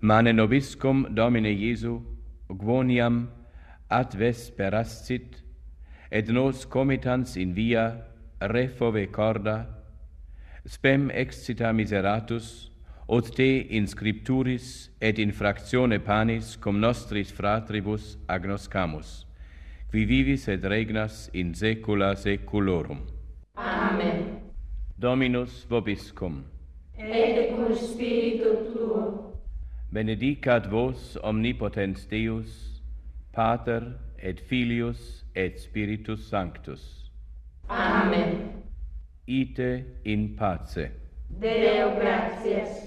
Mane nobiscum Domine Iesu, quoniam ad vesperas sit, et nos comitans in via refove corda, spem excita miseratus, ut te in scripturis et in fractione panis cum nostris fratribus agnoscamus, qui vivis et regnas in saecula saeculorum. Amen. Dominus vobiscum. Et cum spiritu tuo. Benedicat vos omnipotens Deus, Pater et Filius et Spiritus Sanctus. Amen. Ite in pace. Deo gratias.